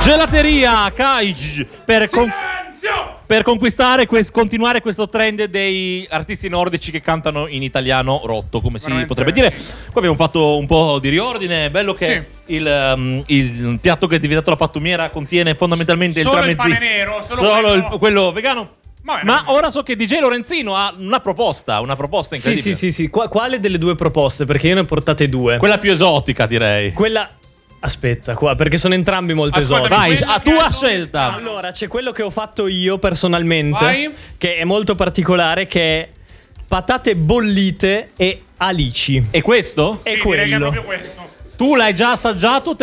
Gelateria Kaij per conquistare continuare questo trend dei artisti nordici che cantano in italiano rotto, come si potrebbe dire. Qua abbiamo fatto un po' di riordine. Bello che il piatto che è diventato la pattumiera contiene fondamentalmente solo il pane nero, solo quello vegano. Ma ora so che DJ Lorenzino ha una proposta incredibile. Sì. Quale delle due proposte? Perché io ne ho portate due. Quella più esotica, direi. Aspetta, qua, perché sono entrambi molto esotici. Vai, a tua scelta. Allora, c'è quello che ho fatto io personalmente, Vai. che è molto particolare, che è patate bollite e alici. E questo? È Direi che è quello. proprio questo. Tu l'hai già assaggiato?